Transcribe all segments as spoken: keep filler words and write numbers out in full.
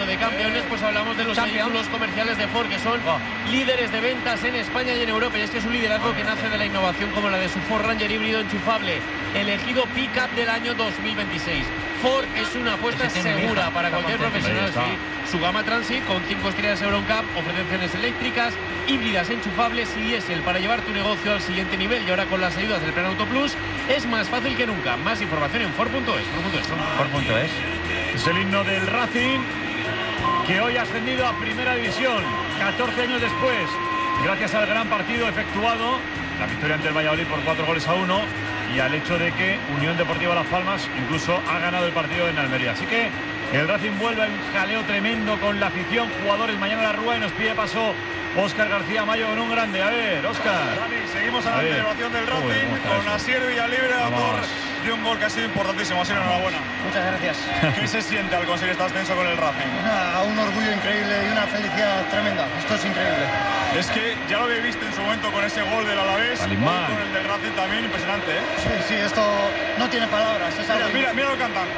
de campeones, pues hablamos de los Champions. vehículos comerciales de Ford, que son Oh. líderes de ventas en España y en Europa. Y es que es un liderazgo que nace de la innovación como la de su Ford Ranger híbrido enchufable, elegido Pickup del año dos mil veintiséis. Ford es una apuesta Ese tiene segura vieja, para está cualquier contento. profesional. Ahí Sí. Su gama Transit con cinco estrellas Euroncap ofrece opciones eléctricas, híbridas enchufables y diésel para llevar tu negocio al siguiente nivel. Y ahora con las ayudas del Plan Auto Plus es más fácil que nunca. Más información en Ford punto es. Por punto es. Es el himno del Racing, que hoy ha ascendido a Primera División, catorce años después, gracias al gran partido efectuado, la victoria ante el Valladolid por cuatro goles a uno, y al hecho de que Unión Deportiva Las Palmas incluso ha ganado el partido en Almería. Así que el Racing vuelve a un jaleo tremendo con la afición, jugadores. Mañana la Rúa y nos pide paso Óscar García Mayo con un grande. A ver, Óscar. Dani, seguimos a la A ver. celebración del Racing. Joder, ¿cómo está con eso? Asier Villalibre, autor Vamos. de un gol que ha sido importantísimo. Asier, enhorabuena. Muchas gracias. ¿Qué se siente al conseguir este ascenso con el Racing? Una- un orgullo increíble y una felicidad tremenda. Esto es increíble. Es que ya lo habéis visto en su momento con ese gol del Alavés, hoy Talismán. con el del Racing también, impresionante, ¿eh? Sí, sí, esto no tiene palabras. Es Mira, algo mira, mira lo que cantan.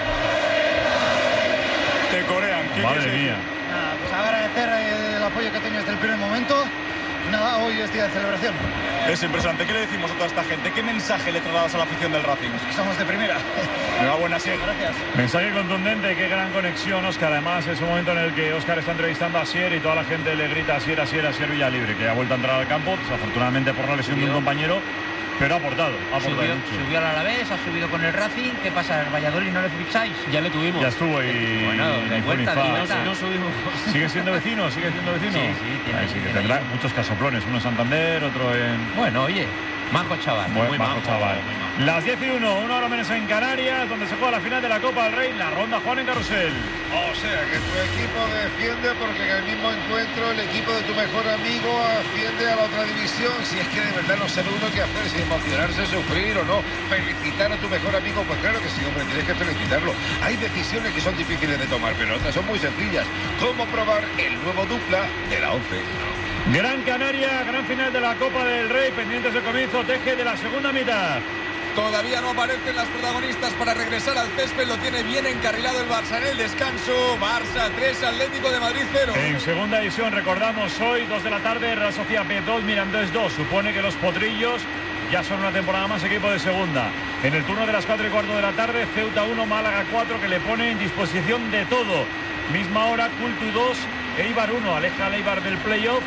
Te corean. ¿Qué Madre quieres mía. decir? Nada, pues agradecer el apoyo que he tenido desde el primer momento. Y nada, hoy es día de celebración. Es impresionante. ¿Qué le decimos a toda esta gente? ¿Qué mensaje le trasladas a la afición del Racing? Somos de primera. Enhorabuena, Asier. Gracias. Mensaje contundente, qué gran conexión, Óscar. Además, es un momento en el que Óscar está entrevistando a Asier y toda la gente le grita Asier, Asier, Asier Villalibre, que ha vuelto a entrar al campo, desafortunadamente por la lesión de un compañero, pero ha aportado, ha aportado Subió, mucho. subió al Alavés, ha subido con el Racing. ¿Qué pasa? ¿El Valladolid no le ficháis? Ya le tuvimos. Ya estuvo y, Bueno, de y fue ni vuelta, fa. de No, vuelta. no subimos. ¿Sigue siendo vecino? ¿Sigue siendo vecino? Sí, sí, tiene- Ahí sí que tiene tendrá ahí. muchos casoplones, uno en Santander, otro en... Bueno, oye, majo chaval. Buen muy bajo, majo, chaval. muy majo. Las diez y uno, una hora menos en Canarias, donde se juega la final de la Copa del Rey, la ronda Juan en Carrusel. O sea, que tu equipo defiende porque en el mismo encuentro el equipo de tu mejor amigo asciende a la otra división. Si es que de verdad no sabe uno qué hacer, si emocionarse, sufrir o no. Felicitar a tu mejor amigo, pues claro que sí, hombre, tienes que felicitarlo. Hay decisiones que son difíciles de tomar, pero otras son muy sencillas. ¿Cómo probar el nuevo dupla de la once? Gran Canaria, gran final de la Copa del Rey, pendientes del comienzo, teje de la segunda mitad. Todavía no aparecen las protagonistas para regresar al césped. Lo tiene bien encarrilado el Barça en el descanso. Barça tres, Atlético de Madrid cero. En segunda división, recordamos hoy, dos de la tarde, Real Sociedad B dos, Mirandés dos. Supone que los potrillos ya son una temporada más equipo de segunda. En el turno de las cuatro y cuarto de la tarde, Ceuta uno, Málaga cuatro, que le pone en disposición de todo. Misma hora, Cultu dos, Eibar uno, aleja al Eibar del playoff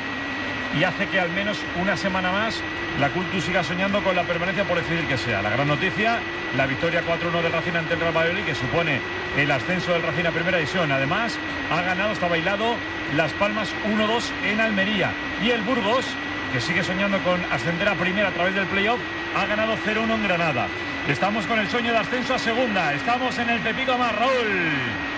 y hace que al menos una semana más la Cultu siga soñando con la permanencia por decidir que sea. La gran noticia, la victoria cuatro uno del Racing ante el Real Valladolid, que supone el ascenso del Racing a primera división. Además, ha ganado, está bailado Las Palmas uno dos en Almería. Y el Burgos, que sigue soñando con ascender a primera a través del playoff, ha ganado cero uno en Granada. Estamos con el sueño de ascenso a segunda. Estamos en el Pepico Amat, Raúl.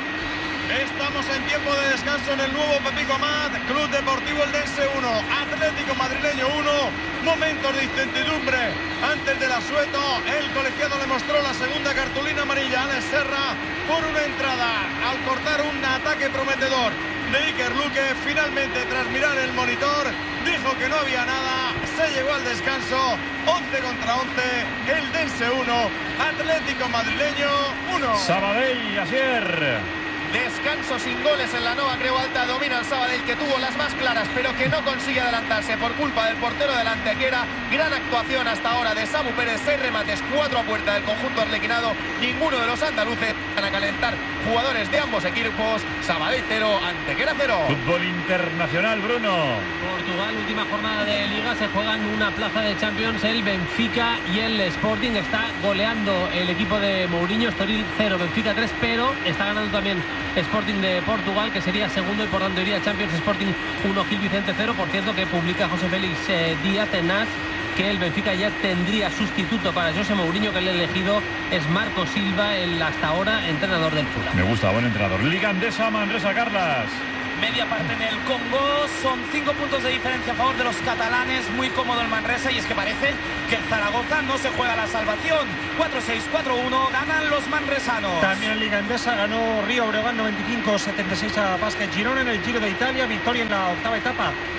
Estamos en tiempo de descanso en el nuevo Pepico Amat, Club Deportivo Eldense uno, Atlético Madrileño uno. Momentos de incertidumbre antes del asueto. El colegiado le mostró la segunda cartulina amarilla a Alex Serra por una entrada al cortar un ataque prometedor de Iker Luque. Finalmente, tras mirar el monitor, dijo que no había nada. Se llegó al descanso, once contra once, Eldense uno, Atlético Madrileño uno. Sabadell, Asier. Descanso sin goles en la Nova Creu Alta. Domina el Sabadell, que tuvo las más claras, pero que no consigue adelantarse por culpa del portero del Antequera. Gran actuación hasta ahora de Samu Pérez. Seis remates, cuatro a puerta del conjunto arlequinado. Ninguno de los andaluces van a calentar jugadores de ambos equipos. Sabadell cero, Antequera cero. Fútbol internacional, Bruno. Portugal, última jornada de Liga, se juegan una plaza de Champions el Benfica y el Sporting. Está goleando el equipo de Mourinho, Estoril cero, Benfica tres, pero está ganando también Sporting de Portugal, que sería segundo y por tanto iría Champions. Sporting uno, Gil Vicente cero. Por cierto, que publica José Félix eh, Díaz en A S que el Benfica ya tendría sustituto para José Mourinho, que el elegido es Marco Silva, el hasta ahora entrenador del Fulham. Me gusta, buen entrenador. Liga Andesa, Manresa, Carlas. Media parte en el Congo, son cinco puntos de diferencia a favor de los catalanes, muy cómodo el Manresa, y es que parece que el Zaragoza no se juega la salvación. cuatro seis, cuatro uno, ganan los manresanos. También en Liga Endesa ganó Río Breogán noventa y cinco setenta y seis a Basket Girona. En el Giro de Italia, victoria en la octava etapa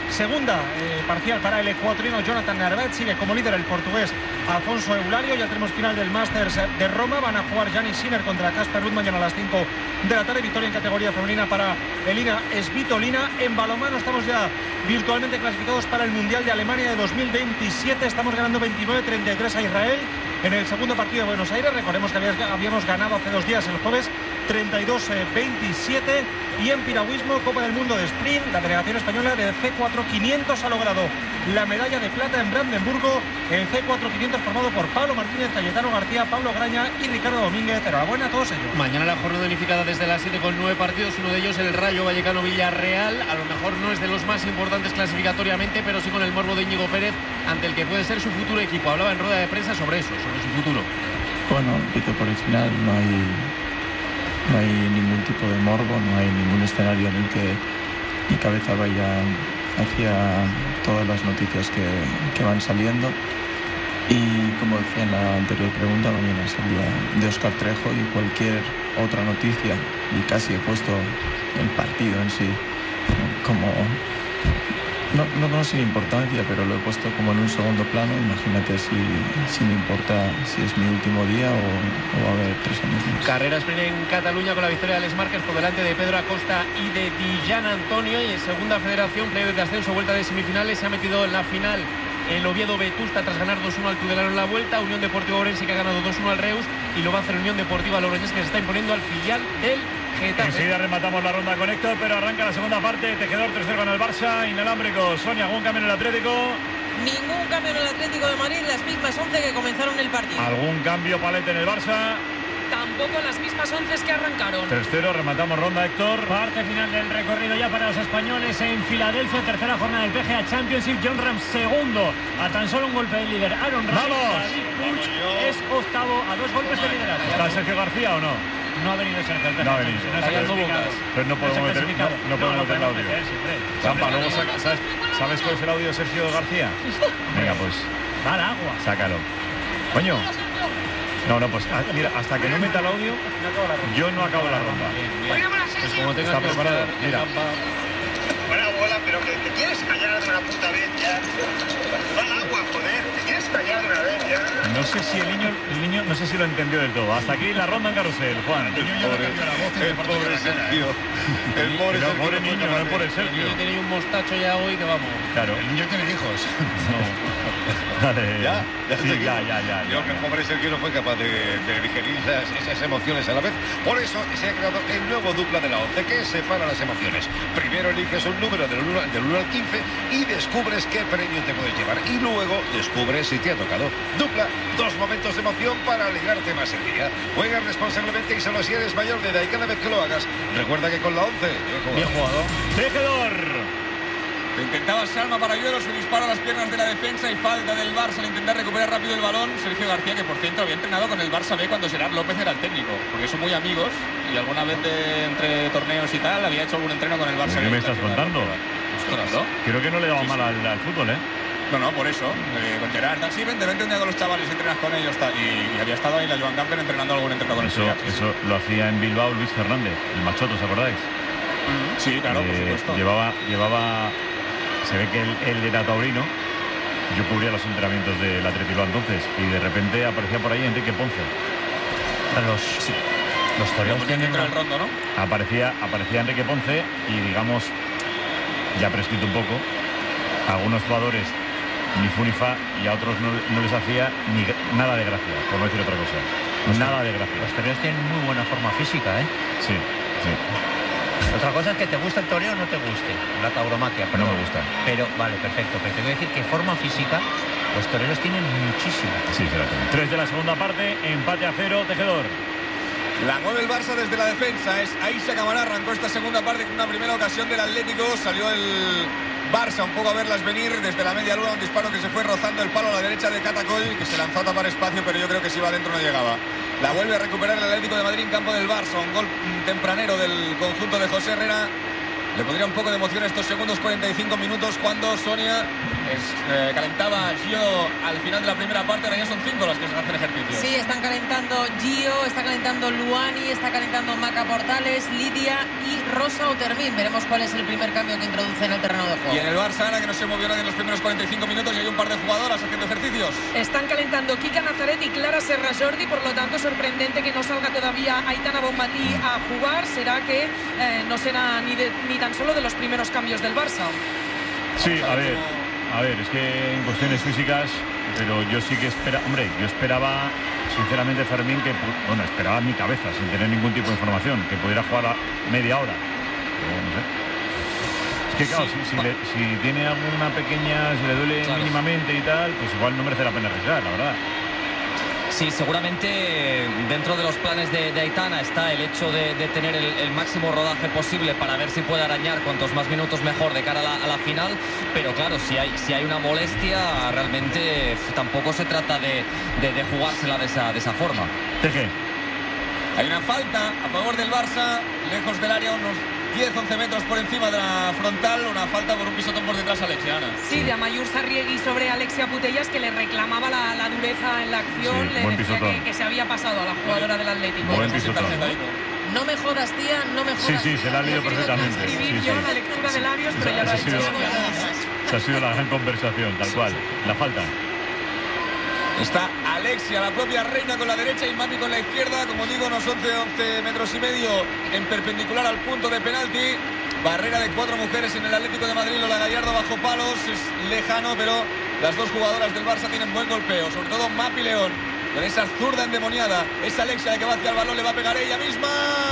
segunda eh, parcial para el ecuatoriano Jonathan Narváez. Sigue como líder el portugués Alfonso Eulario. Ya tenemos final del Masters de Roma. Van a jugar Jannik Sinner contra Casper Ruud mañana a las cinco de la tarde. Victoria en categoría femenina para Elina Svitolina. En balonmano estamos ya virtualmente clasificados para el Mundial de Alemania de dos mil veintisiete. Estamos ganando veintinueve treinta y tres a Israel en el segundo partido de Buenos Aires. Recordemos que habíamos ganado hace dos días, el jueves, treinta y dos veintisiete. Y en piragüismo, Copa del Mundo de Sprint, la delegación española de C cuatro quinientos ha logrado la medalla de plata en Brandenburgo. El C cuatro quinientos formado por Pablo Martínez, Cayetano García, Pablo Graña y Ricardo Domínguez. Enhorabuena a todos ellos. Mañana la jornada unificada desde las siete con nueve partidos. Uno de ellos el Rayo Vallecano Villarreal. A lo mejor no es de los más importantes clasificatoriamente, pero sí con el morbo de Íñigo Pérez, ante el que puede ser su futuro equipo. Hablaba en rueda de prensa sobre eso, sobre su futuro. Bueno, pique por el final, no hay no hay ningún tipo de morbo, no hay ningún escenario en el que mi cabeza vaya hacia todas las noticias que, que van saliendo. Y como decía en la anterior pregunta, mañana es el día de Óscar Trejo y cualquier otra noticia, y casi he puesto el partido en sí como no, no, no sin importancia, pero lo he puesto como en un segundo plano. Imagínate si, si me importa si es mi último día o, o va a haber tres años más. Carrera sprint en Cataluña con la victoria de Alex Márquez por delante de Pedro Acosta y de Dijan Antonio. Y en segunda federación, playoff de ascenso, vuelta de semifinales, se ha metido en la final el Oviedo Vetusta tras ganar dos uno al Tudelano en la vuelta. Unión Deportiva Orense que ha ganado dos uno al Reus, y lo va a hacer Unión Deportiva Logroñés, que se está imponiendo al filial del Getafe. Enseguida rematamos la ronda con Héctor, pero arranca la segunda parte. Tejedor tres cero con el Barça, inalámbrico. Sonia, ¿algún cambio en el Atlético? Ningún cambio en el Atlético de Madrid, las mismas once que comenzaron el partido. ¿Algún cambio, Palete, en el Barça? Tampoco las mismas once que arrancaron. tres cero, rematamos ronda, Héctor. Parte final del recorrido ya para los españoles en Filadelfia, tercera jornada del P G A Championship. John Ram segundo, a tan solo un golpe del líder Aaron Ram. David Puig es octavo, a dos golpes de liderazgo. ¿Está Sergio García o no? No ha venido Sergio. No ha venido. No está clasificado. Pero no podemos meter, no, no podemos meter el audio. Zampa, luego saca, ¿sabes, ¿sabes cuál es el audio de Sergio García? Venga, pues. Va al agua. Sácalo. Coño. No, no, pues mira, hasta que no meta el audio, yo no acabo la ronda. Pues como tengas ¿Está preparado? Mira. Buena bola, pero que te quieres callar de una puta vez ya. Va al agua, joder, te quieres callar de una vez ya. No sé si el niño, el niño, no sé si lo entendió del todo. Hasta aquí la ronda en carrusel, Juan. El niño ya le cambió la voz y el pobre Sergio. El pobre no, Sergio. Pobre niño, no es por el Sergio. El niño tiene un mostacho ya hoy que vamos. Claro. El niño tiene hijos. No. Vale. Ya, ya, sí, ya, ya, ya. Yo que el pobre Sergio no fue capaz de, de digerir esas, esas emociones a la vez. Por eso se ha creado el nuevo dupla de la once que separa las emociones. Primero eliges un número del uno, del uno al quince y descubres qué premio te puedes llevar. Y luego descubres si te ha tocado. Dupla, dos momentos de emoción para alegrarte más el día. Juega responsablemente y solo si eres mayor de edad, y cada vez que lo hagas, recuerda que con la once... Bien jugado. Tejedor. Lo intentaba Salma Parayuelo, se dispara a las piernas de la defensa y falta del Barça al intentar recuperar rápido el balón. Sergio García, que por cierto había entrenado con el Barça B cuando Gerard López era el técnico, porque son muy amigos y alguna vez de, entre torneos y tal había hecho algún entreno con el Barça. ¿Qué me estás contando? Ostras, ¿no? Creo que no le daba sí, mal sí. Al, al fútbol, ¿eh? No, no, por eso. Eh, con Gerard, sí, vente, vente un día con los chavales, entrenas con ellos tal. Y, y había estado ahí la Joan Gamper entrenando algún entreno con eso, el Eso lo hacía en Bilbao Luis Fernández, el machoto, ¿os acordáis? Mm, sí, claro, eh, por supuesto. Llevaba, llevaba, se ve que él, él era taurino. Yo cubría los entrenamientos del Atlético entonces y de repente aparecía por ahí Enrique Ponce. Los, sí. los toreros tienen el rondo, ¿no? Aparecía, aparecía Enrique Ponce y digamos, ya prescrito un poco, algunos jugadores ni fu ni fa, y a otros no, no les hacía ni nada de gracia, por no decir otra cosa. Los nada de gracia. Los toreros tienen muy buena forma física, ¿eh? Sí, sí. Otra cosa es que te guste el toreo o no te guste, la tauromaquia. Pero no me gusta. Pero, vale, perfecto. Pero te voy a decir que forma física los toreros tienen muchísima. Sí, se la tienen. Tres de la segunda parte, empate a cero, Tejedor. La mueve el Barça desde la defensa. Es Aisha Camará, arrancó esta segunda parte con una primera ocasión del Atlético. Salió el Barça un poco a verlas venir desde la media luna, un disparo que se fue rozando el palo a la derecha de Catacoll, que se lanzó a tapar espacio, pero yo creo que si iba adentro no llegaba. La vuelve a recuperar el Atlético de Madrid en campo del Barça, un gol tempranero del conjunto de José Herrera, le pondría un poco de emoción estos segundos cuarenta y cinco minutos cuando Sonia es, eh, calentaba a Gio al final de la primera parte. Ahora ya son cinco las que se hacen ejercicios. Sí, están calentando Gio, está calentando Luani, está calentando Maca Portales, Lidia y Rosa Otermin. Veremos cuál es el primer cambio que introduce en el terreno de juego. Y en el Barça, Ana, que no se movió nadie en los primeros cuarenta y cinco minutos y hay un par de jugadoras haciendo ejercicios. Están calentando Kika Nazaret y Clara Serra Jordi, por lo tanto sorprendente que no salga todavía Aitana Bonmatí a jugar. Será que eh, no será ni, de, ni tan solo de los primeros cambios del Barça. Sí, a ver, a ver, es que en cuestiones físicas, pero yo sí que espera, hombre, yo esperaba sinceramente, Fermín, que, bueno, esperaba en mi cabeza, sin tener ningún tipo de información, que pudiera jugar a media hora. Pero, no sé. Es que claro, sí. si, si, le, si tiene alguna pequeña, si le duele claro. mínimamente y tal, pues igual no merece la pena arriesgar, la verdad. Sí, seguramente dentro de los planes de, de Aitana está el hecho de, de tener el, el máximo rodaje posible para ver si puede arañar cuantos más minutos mejor de cara a la, a la final, pero claro, si hay, si hay una molestia, realmente tampoco se trata de, de, de jugársela de esa, de esa forma. ¿De qué? Hay una falta a favor del Barça, lejos del área, unos diez a once metros por encima de la frontal, una falta por un pisotón por detrás a Alexia, Ana. Sí, de Amayur Sarriegui sobre Alexia Putellas, que le reclamaba la, la dureza en la acción, sí, le decía que, que se había pasado a la jugadora del Atlético. Buen pisotón. No me jodas, tía, no me jodas. Sí, sí, se la ha leído perfectamente. Escribir sí, yo sí. la lectura de labios, pero ya lo ha hecho. Esa ha sido la gran conversación, tal cual. La falta. Está Alexia, la propia reina, con la derecha y Mapi con la izquierda. Como digo, unos once, once metros y medio en perpendicular al punto de penalti. Barrera de cuatro mujeres en el Atlético de Madrid. Lola Gallardo bajo palos. Es lejano, pero las dos jugadoras del Barça tienen buen golpeo. Sobre todo Mapi León, con esa zurda endemoniada. Es Alexia la que va hacia el balón. Le va a pegar ella misma.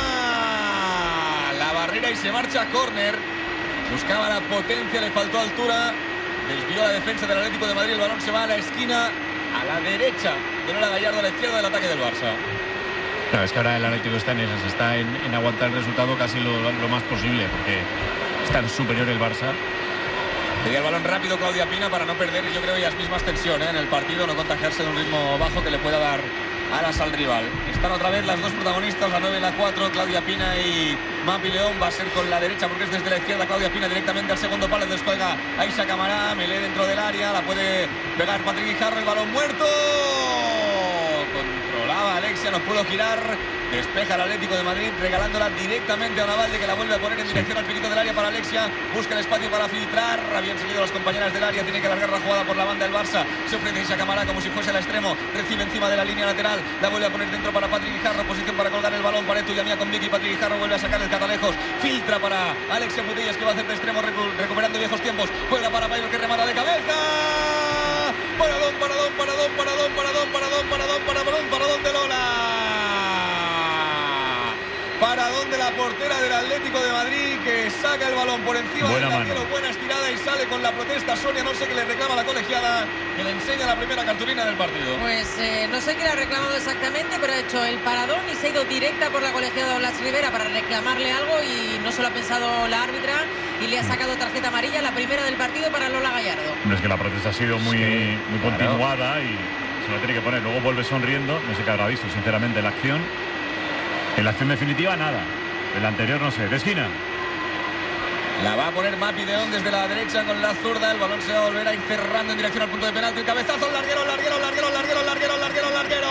La barrera y se marcha a córner. Buscaba la potencia, le faltó altura. Desvió la defensa del Atlético de Madrid. El balón se va a la esquina, a la derecha de Lola Gallardo, a la izquierda del ataque del Barça. Claro, es que ahora el Atlético está en esas, está en, en aguantar el resultado casi lo, lo más posible, porque es tan superior el Barça. Pedía el balón rápido Claudia Pina para no perder, yo creo, ellas mismas tensión ¿eh? en el partido, no contagiarse de un ritmo bajo que le pueda dar alas al rival. Están otra vez las dos protagonistas, la nueve y la cuatro, Claudia Pina y Mapi León. Va a ser con la derecha porque es desde la izquierda. Claudia Pina directamente al segundo palo, descuelga Aisha Camará, Melé dentro del área, la puede pegar Patrick Guijarro, el balón muerto. Controlaba Alexia, no pudo girar. Despeja el Atlético de Madrid, regalándola directamente a Navalde, que la vuelve a poner en dirección al piquito del área para Alexia. Busca el espacio para filtrar. Habían seguido las compañeras del área. Tiene que alargar la jugada por la banda del Barça. Se ofrece Isha Camará como si fuese el extremo. Recibe encima de la línea lateral. La vuelve a poner dentro para Patrick Guijarro. Posición para colgar el balón. Pareto y Yamia con Vicky. Patrick Guijarro vuelve a sacar el catalejos. Filtra para Alexia Putellas, que va a hacer de extremo, recu recuperando viejos tiempos. Juega para Pairo, que remata de cabeza. Paradón, paradón, paradón, paradón, paradón, paradón, paradón, paradón, paradón de Lola. Paradón de la portera del Atlético de Madrid, que saca el balón por encima del larguero. Buena estirada y sale con la protesta Sonia. No sé qué le reclama la colegiada, que le enseña la primera cartulina del partido. Pues eh, no sé qué le ha reclamado exactamente, pero ha hecho el paradón y se ha ido directa por la colegiada Blas Rivera para reclamarle algo, y no se lo ha pensado la árbitra y le ha sacado tarjeta amarilla, la primera del partido para Lola Gallardo. No, es que la protesta ha sido muy, sí, muy claro. continuada y se lo tiene que poner. Luego vuelve sonriendo. No sé qué habrá visto, sinceramente, la acción. En la acción definitiva, nada. El anterior, no sé. De esquina. La va a poner Mapi León desde la derecha con la zurda. El balón se va a volver a ir cerrando en dirección al punto de penalti. El cabezazo, el larguero, el larguero, el larguero, el larguero, el larguero, el larguero, el larguero.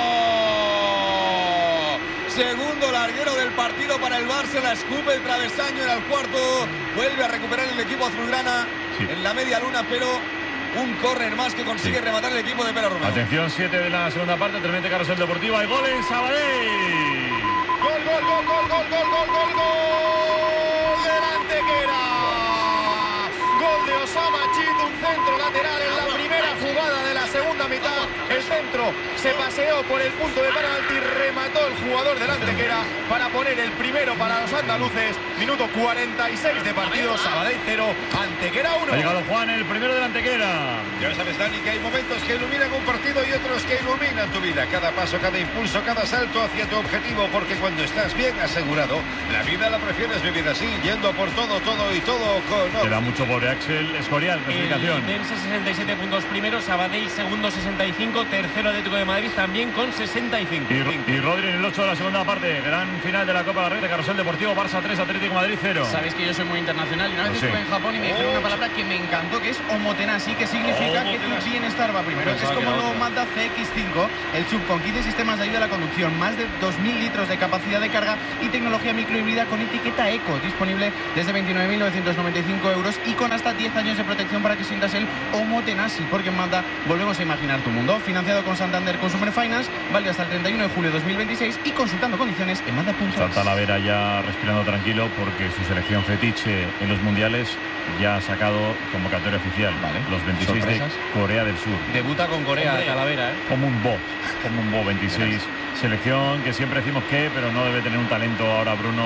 Segundo larguero del partido para el Barça. La escupe el travesaño, era el cuarto. Vuelve a recuperar el equipo azulgrana sí. en la media luna, pero un córner más que consigue sí. rematar el equipo de Pera Romero. Atención, siete de la segunda parte. Tremendo Carrusel Deportiva. Hay gol en Sabadell. Gol, gol, gol, gol, gol, gol, gol, gol, gol del Antequera. Gol de Osama Chit, un centro lateral en la primera jugada de la segunda mitad. El centro se paseó por el punto de penalti, remató el jugador del Antequera para poner el primero para los andaluces. Minuto cuarenta y seis de partido. Sabadell cero, Antequera uno. Ha llegado Juan, el primero del Antequera. Ya sabes, Dani, que hay momentos que iluminan un partido y otros que iluminan tu vida. Cada paso, cada impulso, cada salto hacia tu objetivo. Porque cuando estás bien asegurado, la vida la prefieres vivir así, yendo por todo, todo y todo con... Queda mucho pobre Axel. Escorial, clasificación. El Dense sesenta y siete puntos primero, Sabadell segundo sesenta y cinco, tercero Atlético de Madrid también con sesenta y cinco. Y, y Rodri en el ocho de la segunda parte. Gran final de la Copa de la Red de Carrusel Deportivo. Barça tres, Atlético de Madrid cero. Sabéis que yo soy muy internacional y una vez Pues sí. estuve en Japón y me dijeron una palabra que me encantó, que es omotenashi, que significa que tu bienestar va primero. Pues Es como el nuevo otro. Mazda C X cinco, el sub con quince sistemas de ayuda a la conducción, más de dos mil litros de capacidad de carga y tecnología microhíbrida con etiqueta Eco, disponible desde veintinueve mil novecientos noventa y cinco euros y con hasta diez años de protección para que sientas el omotenashi, porque en Mazda volvemos a imaginar tu mundo. Financiado con Santander Consumer Finance, válido hasta el treinta y uno de julio de dos mil veintiséis y consultando condiciones en Mazda punto es. Está Talavera ya respirando tranquilo porque su selección fetiche en los mundiales ya ha sacado convocatoria oficial. Vale. Los veintiséis ¿Sorpresas? de Corea del Sur. Debuta con Corea, Hombre, Talavera, ¿eh? Como un bo, como un bo veintiséis. Selección que siempre decimos que, pero no debe tener un talento ahora Bruno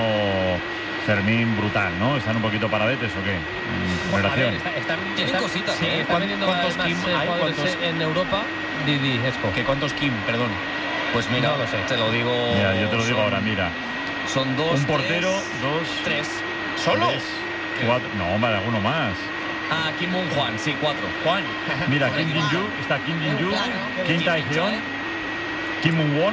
Fermín brutal, ¿no? ¿Están un poquito paradetes o qué? En A ver, generación. está- están- Tienen están- cositas, sí, ¿eh? están vendiendo ¿Cuántos cada vez más, Kim eh, hay? jugadores ¿Cuántos? en Europa. Didi, Esco. ¿Que cuántos Kim? Perdón. Pues mira, No lo sé. te lo digo. Mira, yo te lo digo son- ahora, mira. Son dos. Un portero, tres, dos. Tres. ¿Solo? tres, cuatro. No, hombre, alguno más. Ah, Kim Moon Juan, sí, cuatro. Juan. Mira, Kim Jin-yu, está Kim Jin-yu, Kim Tae-hyun, Kim Moon-won,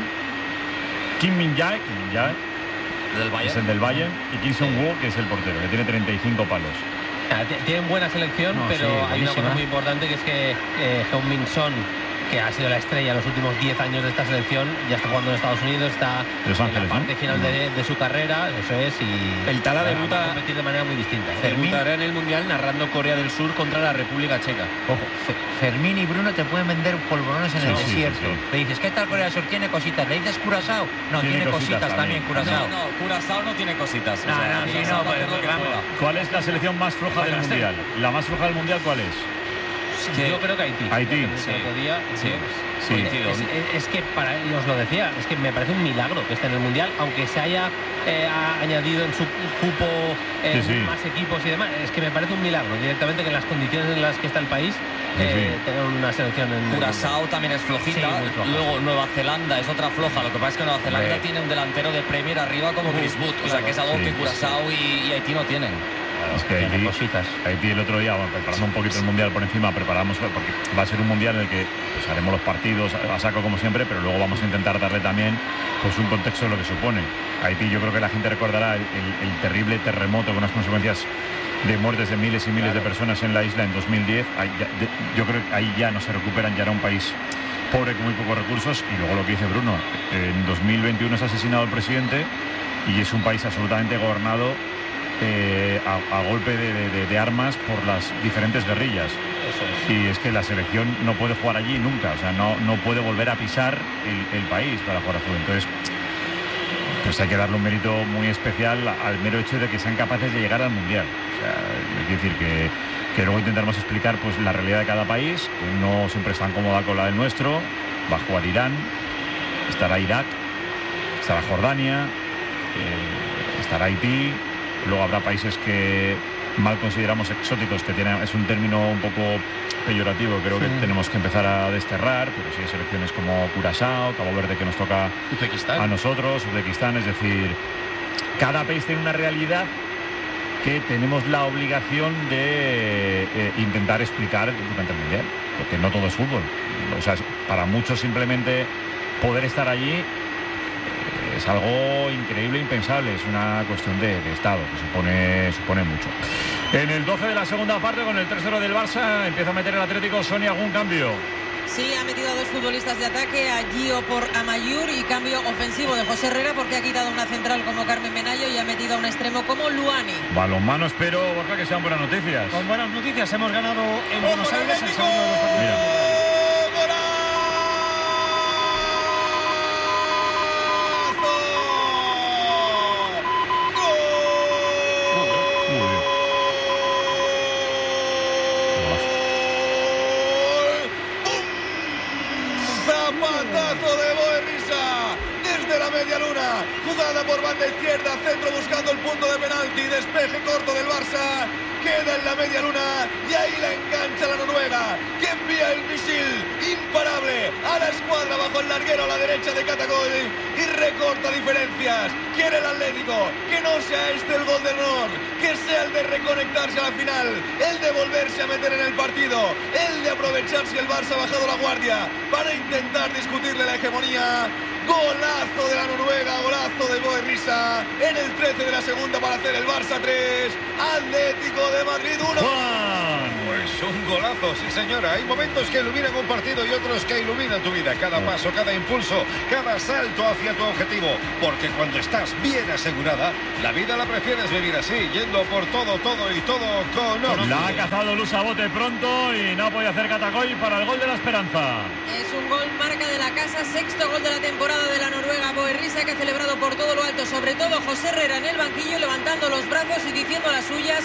Kim Min-jae, Kim Min-jae, Del es Bayern. el del Bayern, y Kim Sung-woo, que es el portero, que tiene treinta y cinco palos. Ah, t- Tienen buena selección, No, pero sí, hay una buenísima. cosa muy importante que es que eh, Heung-min Son, que ha sido la estrella en los últimos diez años de esta selección, ya está jugando en Estados Unidos, está Los Ángeles, en la parte ¿no? final de, de su carrera, eso es, y El Tala va a debuta- competir de manera muy distinta. ¿eh? Debutará en el Mundial narrando Corea del Sur contra la República Checa. Ojo, Fe- Fermín y Bruno te pueden vender polvorones en Sí, el sí, desierto. sí, sí. Le dices, ¿qué tal Corea del Sur? Tiene cositas. ¿Le dices Curazao? No, Tiene tiene, cositas cositas, también, también. Curazao. No, no, Curazao no tiene cositas. o No, sea, no, sí, Curazao no, va a pero hacer lo que gran- pueda. ¿Cuál es la selección más floja del Bastante. Mundial? ¿La más floja del Mundial cuál es? que- Yo creo que Haití. Haití. El Sí. otro día, Sí. Sí. Es, es- es que para y os lo decía, es que me parece un milagro que esté en el Mundial, aunque se haya eh, ha añadido en su cupo eh, Sí, sí. más equipos y demás, es que me parece un milagro directamente que en las condiciones en las que está el país Sí, eh, sí. tengan una selección en Curazao también es flojita. Sí, muy floja. Luego Nueva Zelanda es otra floja. Lo que pasa es que Nueva Zelanda Sí. tiene un delantero de Premier arriba como Chris Wood. O sea que es algo Sí, que sí, Curazao y, y Haití no tienen. Es que Haití, cositas. Haití el otro día, bueno, preparando un poquito el Mundial por encima, preparamos, porque va a ser un Mundial en el que pues, haremos los partidos a saco como siempre, pero luego vamos a intentar darle también pues, un contexto de lo que supone. Haití, yo creo que la gente recordará el, el- el terrible terremoto con unas consecuencias de muertes de miles y miles de personas en la isla en dos mil diez. Ahí ya- de- yo creo que ahí ya no se recuperan, ya era un país pobre con muy pocos recursos. Y luego lo que dice Bruno, en dos mil veintiuno es asesinado el presidente y es un país absolutamente gobernado eh, a, a golpe de, de- de- de armas por las diferentes guerrillas. Y es que la selección no puede jugar allí nunca, o sea, no, no puede volver a pisar el, el país para jugar a fútbol. Entonces, pues hay que darle un mérito muy especial al mero hecho de que sean capaces de llegar al Mundial. O sea, es decir, que, que luego intentaremos explicar pues, la realidad de cada país, que no siempre es tan cómoda con la del nuestro. Va a jugar Irán, estará Irak, estará Jordania, eh, estará Haití. Luego habrá países que mal consideramos exóticos, que tiene, es un término un poco peyorativo, creo que Sí. tenemos que empezar a desterrar, pero sí hay selecciones como Curazao, Cabo Verde, que nos toca Uzbekistán. a nosotros, Uzbekistán, es decir, cada país tiene una realidad que tenemos la obligación de eh, intentar explicar durante el Mundial, porque no todo es fútbol. O sea, para muchos simplemente poder estar allí eh, es algo increíble, impensable, es una cuestión de, de Estado, que supone, supone mucho. En el doce de la segunda parte, con el tres cero del Barça, empieza a meter el Atlético. Sonia, ¿algún cambio? Sí, ha metido a dos futbolistas de ataque, a Gio por Amayur, y cambio ofensivo de José Herrera porque ha quitado una central como Carmen Menayo y ha metido a un extremo como Luani. Balonmano, espero, Borja, que sean buenas noticias. Con buenas noticias, hemos ganado en Buenos Aires el segundo de los partidos. Mira. Zapatazo de Boerrisa desde la media luna, jugada por banda izquierda, centro buscando el punto de penalti, despeje corto del Barça queda en la media luna y ahí la engancha la Noruega, que envía el misil imparable a la escuadra bajo el larguero a la derecha de Catacoy y recorta diferencias. Quiere el Atlético que no sea este el gol de honor, que sea el de reconectarse a la final, el de volverse a meter en el partido, el de aprovechar si el Barça ha bajado la guardia para intentar discutirle la hegemonía. Golazo de la Noruega, golazo de Boe Risa en el trece de la segunda para hacer el Barça tres, Atlético de Madrid uno. Pues un golazo, sí señora. Hay momentos que iluminan un partido y otros que iluminan tu vida. Cada paso, cada impulso, cada salto hacia tu objetivo. Porque cuando estás bien asegurada, la vida la prefieres vivir así, yendo por todo, todo y todo con... La ha cazado Lusa Bote pronto y no puede hacer Catacoy para el gol de la esperanza. Es un gol marca de la casa, sexto gol de la temporada de la Noruega. Boe Risa, que ha celebrado por todo lo alto, sobre todo José Herrera en el banquillo, levantando los brazos y diciendo las suyas